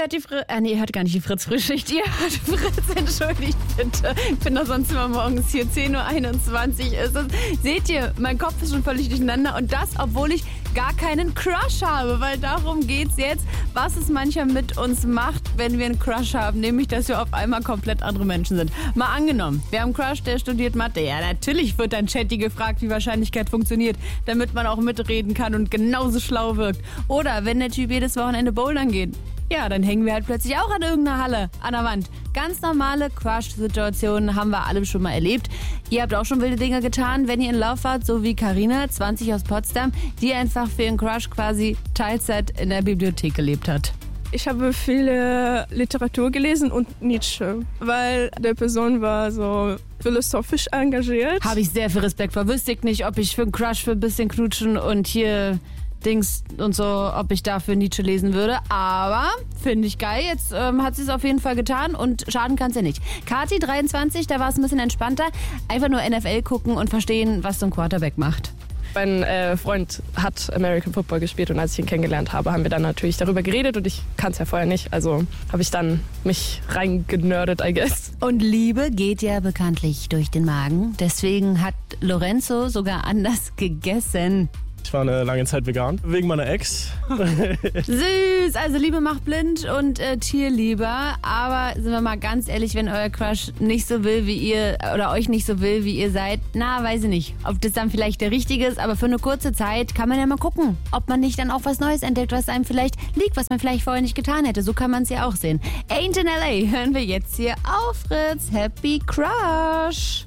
hört die Fritz... ihr hört gar nicht die Fritz-Frühschicht. Ihr hört Fritz, entschuldigt bitte. Ich bin doch sonst immer morgens hier, 10.21 Uhr ist es. Seht ihr, mein Kopf ist schon völlig durcheinander. Und das, obwohl ich gar keinen Crush habe. Weil darum geht's jetzt, was es manchmal mit uns macht, wenn wir einen Crush haben. Nämlich, dass wir auf einmal komplett andere Menschen sind. Mal angenommen, wir haben einen Crush, der studiert Mathe. Ja, natürlich wird dann Chatty gefragt, wie Wahrscheinlichkeit funktioniert, damit man auch mitreden kann und genauso schlau wirkt. Oder wenn der Typ jedes Wochenende bouldern geht. Ja, dann hängen wir halt plötzlich auch an irgendeiner Halle, an der Wand. Ganz normale Crush-Situationen haben wir alle schon mal erlebt. Ihr habt auch schon wilde Dinge getan, wenn ihr in Love wart, so wie Carina, 20 aus Potsdam, die einfach für ihren Crush quasi Teilzeit in der Bibliothek gelebt hat. Ich habe viele Literatur gelesen und Nietzsche, weil der Person war so philosophisch engagiert. Habe ich sehr viel Respekt vor. Wüsste ich nicht, ob ich für einen Crush für ein bisschen knutschen und hier Dings und so, ob ich dafür Nietzsche lesen würde. Aber finde ich geil. Jetzt hat sie es auf jeden Fall getan und schaden kann es ja nicht. Kati, 23, da war es ein bisschen entspannter. Einfach nur NFL gucken und verstehen, was so ein Quarterback macht. Mein Freund hat American Football gespielt und als ich ihn kennengelernt habe, haben wir dann natürlich darüber geredet und ich kann es ja vorher nicht. Also habe ich dann mich reingenördet, I guess. Und Liebe geht ja bekanntlich durch den Magen. Deswegen hat Lorenzo sogar anders gegessen. Ich war eine lange Zeit vegan, wegen meiner Ex. Süß, also Liebe macht blind und Tierliebe. Aber sind wir mal ganz ehrlich, wenn euer Crush nicht so will, wie ihr, oder euch nicht so will, wie ihr seid, na, weiß ich nicht, ob das dann vielleicht der Richtige ist. Aber für eine kurze Zeit kann man ja mal gucken, ob man nicht dann auch was Neues entdeckt, was einem vielleicht liegt, was man vielleicht vorher nicht getan hätte. So kann man es ja auch sehen. Ain't in LA hören wir jetzt hier auf Fritz. Happy Crush!